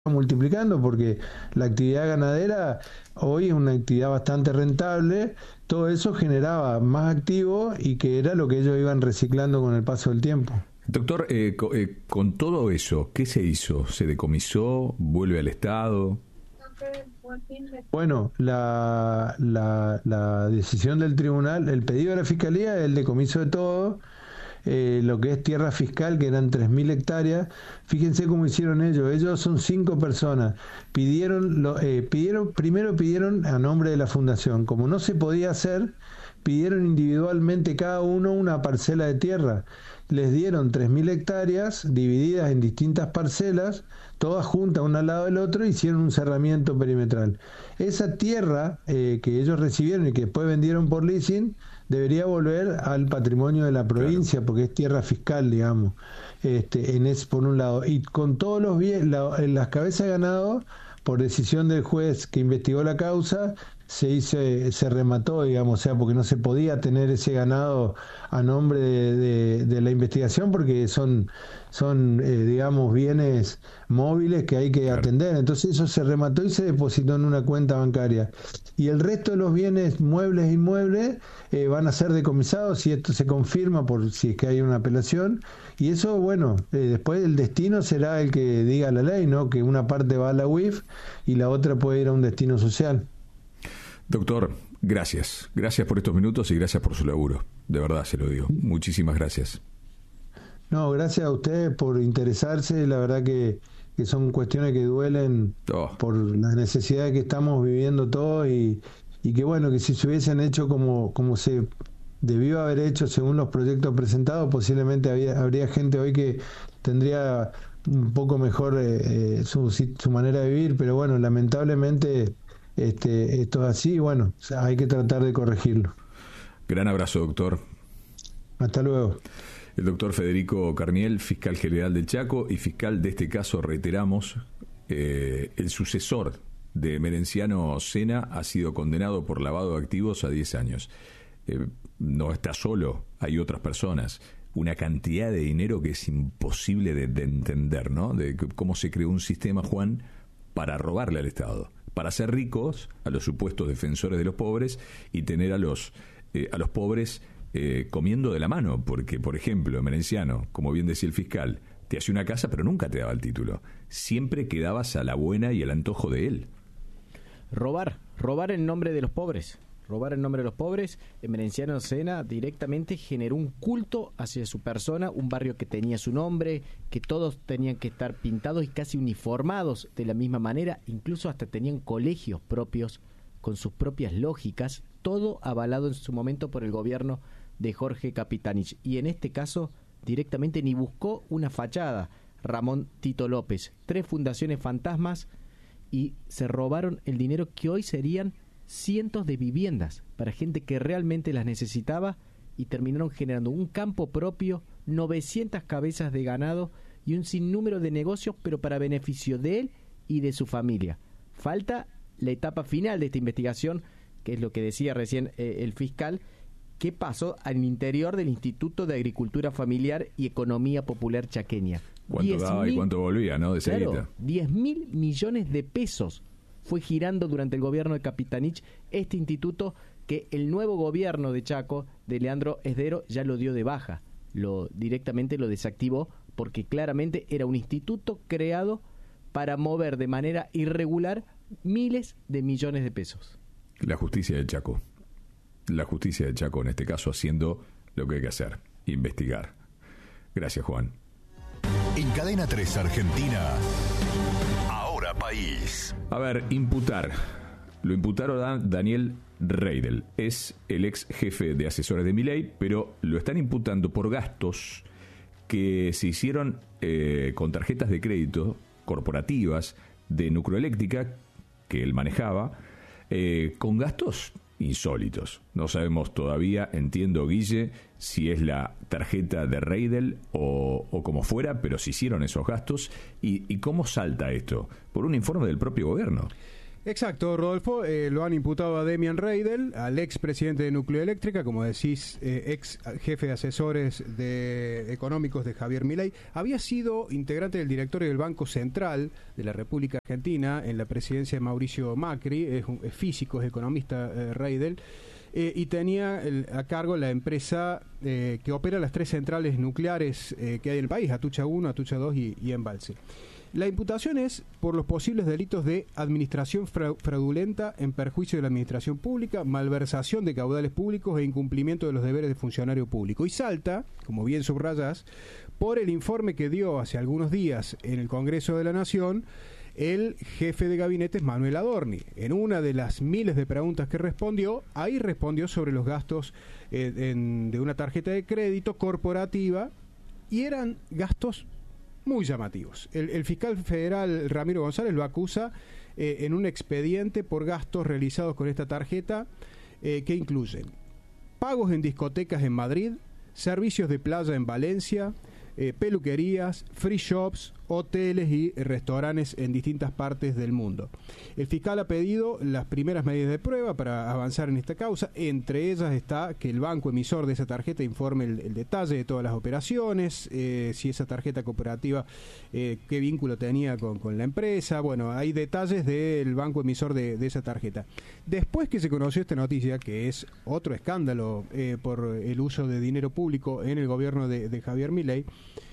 multiplicando porque la actividad ganadera hoy es una actividad bastante rentable. Todo eso generaba más activos y que era lo que ellos iban reciclando con el paso del tiempo. Doctor, con todo eso, ¿qué se hizo? ¿Se decomisó? ¿Vuelve al Estado? Bueno, la decisión del tribunal, el pedido de la fiscalía es el decomiso de todo. Lo que es tierra fiscal, que eran 3.000 hectáreas. Fíjense cómo hicieron ellos. Ellos son 5 personas. Primero pidieron a nombre de la fundación. Como no se podía hacer, pidieron individualmente cada uno una parcela de tierra. Les dieron 3.000 hectáreas divididas en distintas parcelas, todas juntas una al lado del otro, hicieron un cerramiento perimetral. Esa tierra que ellos recibieron y que después vendieron por leasing, debería volver al patrimonio de la provincia, claro, porque es tierra fiscal, digamos, por un lado. Y con todos los bienes, las cabezas de ganado, por decisión del juez que investigó la causa, se remató, digamos, o sea, porque no se podía tener ese ganado a nombre de la investigación, porque son digamos, bienes móviles que hay que atender. Entonces eso se remató y se depositó en una cuenta bancaria. Y el resto de los bienes muebles e inmuebles van a ser decomisados si esto se confirma, por si es que hay una apelación. Y eso, bueno, después el destino será el que diga la ley, ¿no? Que una parte va a la UIF y la otra puede ir a un destino social. Doctor, gracias. Gracias por estos minutos y gracias por su laburo. De verdad se lo digo. Muchísimas gracias. No, gracias a ustedes por interesarse. La verdad que son cuestiones que duelen por las necesidades que estamos viviendo todos y que bueno, que si se hubiesen hecho como se debió haber hecho según los proyectos presentados, posiblemente habría gente hoy que tendría un poco mejor su manera de vivir, pero bueno, lamentablemente esto es así y bueno, o sea, hay que tratar de corregirlo. Gran abrazo, doctor. Hasta luego. El doctor Federico Carniel, fiscal general del Chaco y fiscal de este caso, reiteramos, el sucesor de Merenciano Sena ha sido condenado por lavado de activos a 10 años. No está solo, hay otras personas. Una cantidad de dinero que es imposible de entender, ¿no? De cómo se creó un sistema, Juan, para robarle al Estado, para hacer ricos a los supuestos defensores de los pobres y tener a los pobres comiendo de la mano, porque, por ejemplo, Merenciano, como bien decía el fiscal, te hacía una casa pero nunca te daba el título. Siempre quedabas a la buena y el antojo de él. Robar en nombre de los pobres. Robar en nombre de los pobres. Merenciano Sena directamente generó un culto hacia su persona, un barrio que tenía su nombre, que todos tenían que estar pintados y casi uniformados de la misma manera, incluso hasta tenían colegios propios con sus propias lógicas, todo avalado en su momento por el gobierno de Jorge Capitanich. Y en este caso directamente ni buscó una fachada. Ramón Tito López, 3 fundaciones fantasmas y se robaron el dinero que hoy serían cientos de viviendas para gente que realmente las necesitaba y terminaron generando un campo propio, 900 cabezas de ganado y un sinnúmero de negocios, pero para beneficio de él y de su familia. Falta la etapa final de esta investigación, que es lo que decía recién el fiscal, qué pasó al interior del Instituto de Agricultura Familiar y Economía Popular Chaqueña. ¿Cuánto daba y cuánto volvía, no? De claro, 10.000 millones de pesos fue girando durante el gobierno de Capitanich este instituto que el nuevo gobierno de Chaco, de Leandro Esdero, ya lo dio de baja. Directamente lo desactivó porque claramente era un instituto creado para mover de manera irregular miles de millones de pesos. La justicia del Chaco. La justicia del Chaco en este caso haciendo lo que hay que hacer, investigar. Gracias, Juan. En Cadena 3 Argentina, Ahora País. A ver, imputar. Lo imputaron a Daniel Reidel. Es el ex jefe de asesores de Milei, pero lo están imputando por gastos que se hicieron con tarjetas de crédito corporativas de Nucroeléctrica que él manejaba, con gastos insólitos. No sabemos todavía, entiendo, Guille, si es la tarjeta de Reidel o como fuera, pero se hicieron esos gastos. ¿Y cómo salta esto? Por un informe del propio gobierno. Exacto, Rodolfo, lo han imputado a Demian Reidel, al ex presidente de Nucleoeléctrica, como decís, ex jefe de asesores económicos de Javier Milei. Había sido integrante del directorio del Banco Central de la República Argentina en la presidencia de Mauricio Macri, es físico, es economista Reidel, y tenía a cargo la empresa que opera las 3 centrales nucleares que hay en el país, Atucha 1, Atucha 2 y Embalse. La imputación es por los posibles delitos de administración fraudulenta en perjuicio de la administración pública, malversación de caudales públicos e incumplimiento de los deberes de funcionario público. Y salta, como bien subrayás, por el informe que dio hace algunos días en el Congreso de la Nación el jefe de gabinete Manuel Adorni. En una de las miles de preguntas que respondió, ahí respondió sobre los gastos de una tarjeta de crédito corporativa, y eran gastos muy llamativos. El fiscal federal Ramiro González lo acusa en un expediente por gastos realizados con esta tarjeta que incluyen pagos en discotecas en Madrid, servicios de playa en Valencia, peluquerías, free shops, hoteles y restaurantes en distintas partes del mundo. El fiscal ha pedido las primeras medidas de prueba para avanzar en esta causa. Entre ellas está que el banco emisor de esa tarjeta informe el detalle de todas las operaciones, si esa tarjeta cooperativa, qué vínculo tenía con la empresa. Bueno, hay detalles del banco emisor de esa tarjeta. Después que se conoció esta noticia, que es otro escándalo por el uso de dinero público en el gobierno de Javier Milei,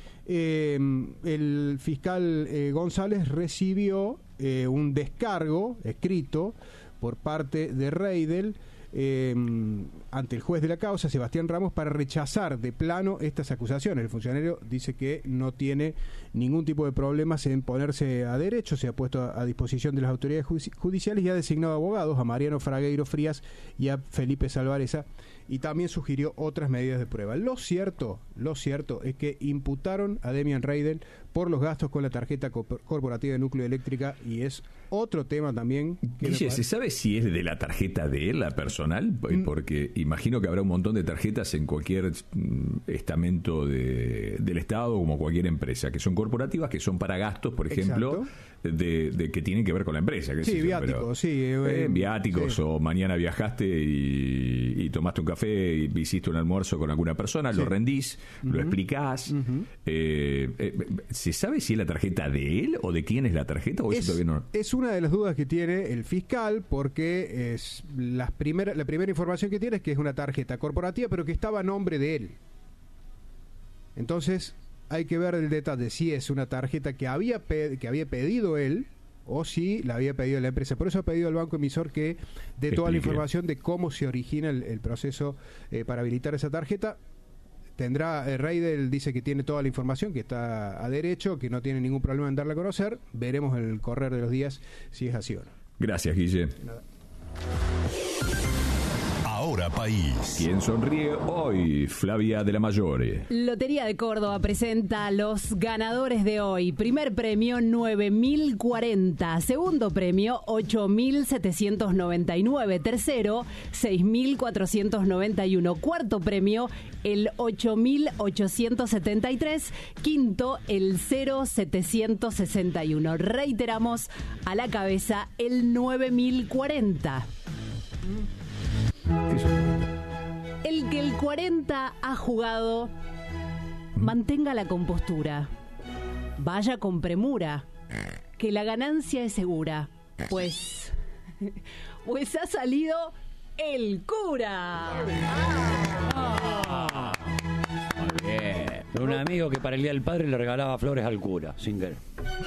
el fiscal González recibió un descargo escrito por parte de Reidel ante el juez de la causa, Sebastián Ramos, para rechazar de plano estas acusaciones. El funcionario dice que no tiene ningún tipo de problemas en ponerse a derecho, se ha puesto a disposición de las autoridades judiciales y ha designado abogados a Mariano Fragueiro Frías y a Felipe Salvareza, y también sugirió otras medidas de prueba. Lo cierto es que imputaron a Demian Reidel por los gastos con la tarjeta corporativa de Nucleoeléctrica, y es otro tema también. Guille, ¿se sabe si es de la tarjeta de él, la personal? Porque imagino que habrá un montón de tarjetas en cualquier estamento del Estado, como cualquier empresa, que son corporativas, que son para gastos, por ejemplo, de que tienen que ver con la empresa. Sí, viáticos, viáticos, sí. O mañana viajaste y tomaste un café y hiciste un almuerzo con alguna persona, lo rendís, lo explicás. ¿Se sabe si es la tarjeta de él o de quién es la tarjeta? ¿O eso todavía no? Es una de las dudas que tiene el fiscal, porque es la primera información que tiene es que es una tarjeta corporativa, pero que estaba a nombre de él. Entonces hay que ver el detalle, si es una tarjeta que había pedido él o si la había pedido la empresa. Por eso ha pedido al banco emisor que dé toda la información de cómo se origina el proceso para habilitar esa tarjeta. Reidel dice que tiene toda la información, que está a derecho, que no tiene ningún problema en darla a conocer. Veremos en el correr de los días si es así o no. Gracias, Guille. Nada. Ahora País. ¿Quién sonríe hoy? Flavia de la Mayore. Lotería de Córdoba presenta los ganadores de hoy. Primer premio, 9.040. Segundo premio, 8.799. Tercero, 6.491. Cuarto premio, el 8.873. Quinto, el 0.761. Reiteramos, a la cabeza, el 9.040. El que el 40 ha jugado, mantenga la compostura, vaya con premura, que la ganancia es segura, pues ha salido el cura. Muy bien. Un amigo que para el Día del Padre le regalaba flores al cura, sin querer.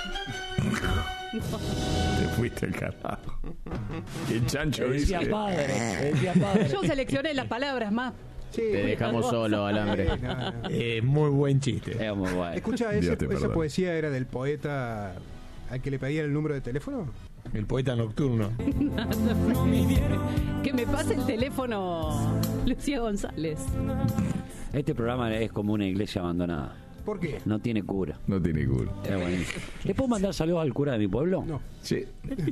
Te fuiste al carajo. Qué chancho. Decía padre. Yo seleccioné las palabras más. Sí, te dejamos solo, Alambre. Muy buen chiste. Es muy bueno. Escucha, esa poesía era del poeta al que le pedían el número de teléfono. El poeta nocturno. Que me pase el teléfono, Lucía González. Este programa es como una iglesia abandonada. ¿Por qué? No tiene cura. No tiene cura. Es buenísimo. ¿Le puedo mandar saludos al cura de mi pueblo? No. Sí.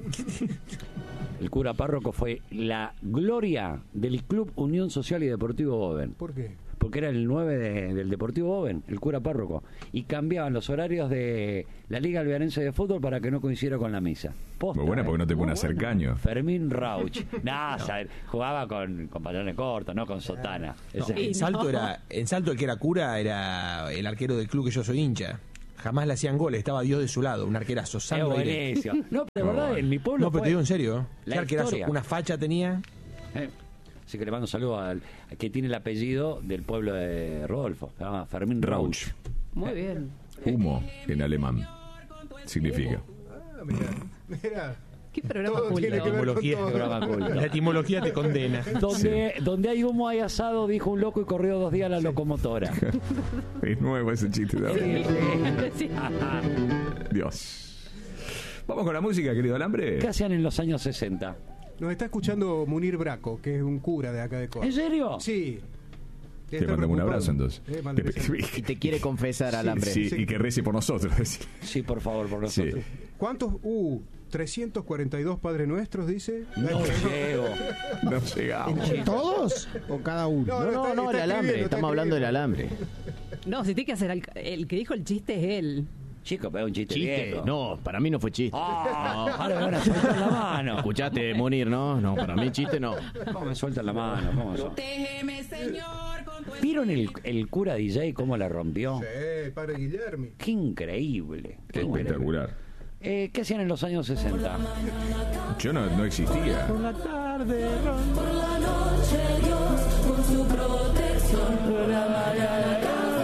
El cura párroco fue la gloria del Club Unión Social y Deportivo Boven. ¿Por qué? porque era el 9 del Deportivo Boven, el cura párroco, y cambiaban los horarios de la Liga Alvearense de Fútbol para que no coincidiera con la misa. Posta, Muy buena porque no te pone a hacer caño. Fermín Rauch. Jugaba con pantalones cortos, no con sotana. No, en Salto el que era cura era el arquero del club que yo soy hincha. Jamás le hacían goles, estaba Dios de su lado, un arquerazo. No, de verdad, en mi pueblo. No, pero te digo en serio. La ¿Qué arquerazo? historia. Una facha tenía. Así que le mando un saludo al que tiene el apellido del pueblo de Rodolfo. Se llama Fermín Rauch. Muy bien. Humo en alemán significa. Mira. ¿Qué programa Todo culto? tiene que ver con todo. La etimología te condena. Donde hay humo hay asado, dijo un loco y corrió 2 días la locomotora. Es nuevo ese chiste también. Sí. Dios. Vamos con la música, querido Alambre. ¿Qué hacían en los años 60? Nos está escuchando Munir Braco, que es un cura de acá de Córdoba. ¿En serio? Sí. Te mandamos un abrazo entonces. Y te quiere confesar, Alambre. Sí, y que rece por nosotros. Sí, por favor, por nosotros. Sí. ¿Cuántos? 342 Padre Nuestros, dice. No llego. No llegamos. ¿Todos o cada uno? No, el alambre. Estamos hablando del alambre. No, si tiene que hacer el que dijo el chiste es él. Chico, pero un chiste ¿Chiste? viejo. No, para mí no fue chiste. Ahora me van a soltar la mano. ¿Escuchaste, Munir? No, para mí chiste no. ¿Cómo me sueltan la mano? ¿Cómo son? ¿Vieron el cura DJ cómo la rompió? Sí, Padre Guillermo. Qué increíble. Qué espectacular. ¿Qué hacían en los años 60? Yo no existía. Por la tarde, Por la noche Dios con su protección por la mañana.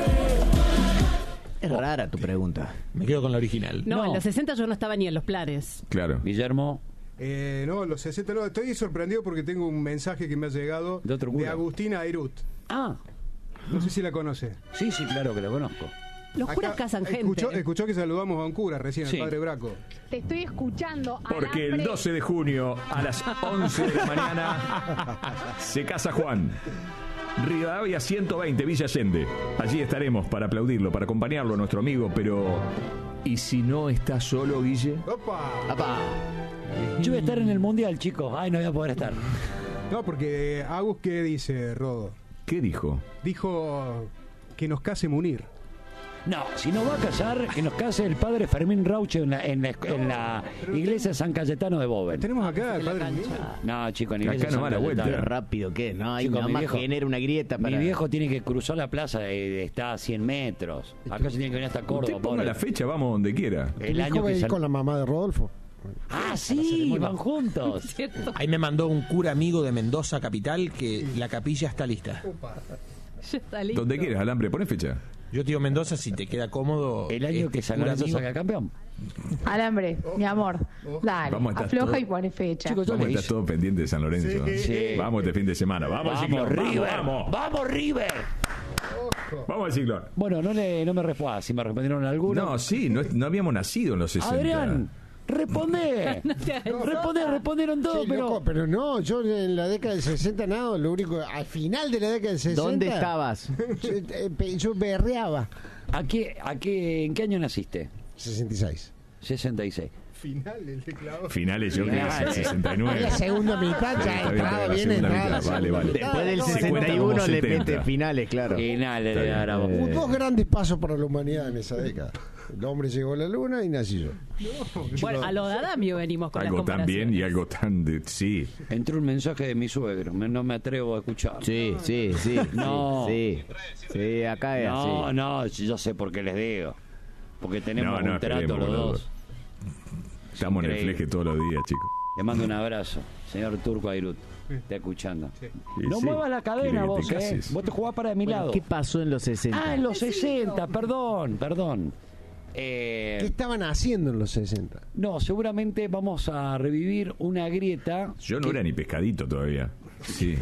Es rara tu pregunta. Me quedo con la original. No, en los 60 yo no estaba ni en los planes. Claro. Guillermo. No, los 60 no. Estoy sorprendido porque tengo un mensaje que me ha llegado de otro cura. De Agustina Airut. Ah. No sé si la conoce. Sí, claro que la conozco. Los curas casan gente. Escuchó que saludamos a un cura recién, Sí. el Padre Braco. Te estoy escuchando. Porque el 12 de junio a las 11 de la mañana se casa Juan. Rivadavia 120, Villa Allende. Allí estaremos para aplaudirlo, para acompañarlo a nuestro amigo, pero... ¿Y si no está solo, Guille? ¡Opa! ¡Apá! Yo voy a estar en el Mundial, chicos. Ay, no voy a poder estar. No, porque Agus, ¿qué dice, Rodo? ¿Qué dijo? Dijo que nos case Munir. No, si nos va a casar, que nos case el padre Fermín Rauch en la iglesia de San Cayetano de Boven. Tenemos acá el Padre Munir. No, chico, en la iglesia Acá no va la vuelta. Qué rápido que es, ¿no? Ahí Chico, nomás genera una grieta para... Mi viejo tiene que cruzar la plaza, está a 100 metros. Acá se tiene que venir hasta Córdoba. Usted ponga la fecha, vamos donde quiera. El año va a que ir con la mamá de Rodolfo. Ah, sí, van juntos. ¿Cierto? Ahí me mandó un cura amigo de Mendoza capital que la capilla está lista. Ya está listo. Donde quieras, Alambre, pone fecha. Yo te digo Mendoza, si te queda cómodo. El año que San cura Lorenzo amigo. salga campeón. Alambre, mi amor, dale, Vamos a estar afloja todo- y pone fecha. Chicos, yo Vamos a le estar todos pendientes de San Lorenzo. Sí. Vamos este fin de semana. Vamos, Ciclón. River. Vamos. Vamos, River. Vamos al Ciclón. Bueno, no me respondas. Si me respondieron alguno. No, sí, no habíamos nacido en los 60. Adrián, responde. No te hagas Respondieron todo, Sí, pero. loco, pero no, yo en la década del 60 nada, lo único, al final de la década del 60... ¿Dónde estabas? Yo berreaba. ¿En qué año naciste? 66. 66. Final, el teclado. Finales, yo creo que es el 69. La segunda mitad ya Está bien, entraba la bien, segunda entraba la mitad, segunda vale. mitad. Después del No, 61 le 70. mete finales, claro. Finales Está de bien. Arabo. Hubo dos grandes pasos para la humanidad en esa década. El hombre llegó a la luna y nací yo. Bueno, a lo de Adamio venimos con Algo las tan bien y comparaciones. algo tan de... Sí. Entró un mensaje de mi suegro. No me atrevo a escuchar. Sí. No. Sí, acá es así. No, yo sé por qué les digo. Porque tenemos un trato esperemos, los boludo. dos. Estamos en el Increíble. fleje todos los días, chicos. Le mando un abrazo, señor Turco Airut. Está escuchando. Y No sí, muevas la quiere cadena que vos, te cases. Vos te jugás para de mi lado. ¿Qué pasó en los 60? Ah, en los 60, perdón. ¿Qué estaban haciendo en los 60? No, seguramente vamos a revivir una grieta. Yo no era ni pescadito todavía. Sí.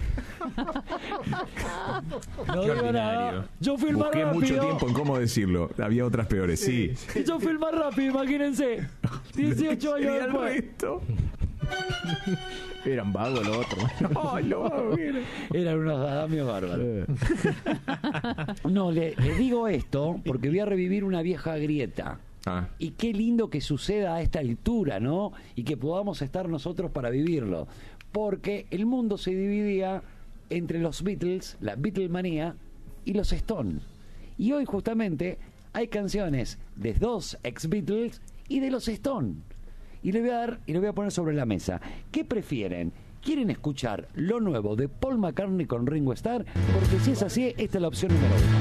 No digo nada. Yo fui el más Busqué rápido. mucho tiempo en cómo decirlo. Había otras peores, sí. Yo fui el más rápido, imagínense. 18 años Y al después. resto. Eran vagos los otros. Ay, lo hago bien. Eran unos adamios bárbaros. No, le digo esto porque voy a revivir una vieja grieta. Ah, Y qué lindo que suceda a esta altura, ¿no? Y que podamos estar nosotros para vivirlo. Porque el mundo se dividía entre los Beatles, la Beatlemanía, y los Stones. Y hoy justamente hay canciones de 2 ex-Beatles y de los Stones. Y le voy a poner sobre la mesa. ¿Qué prefieren? ¿Quieren escuchar lo nuevo de Paul McCartney con Ringo Starr? Porque si es así, esta es la opción número 1.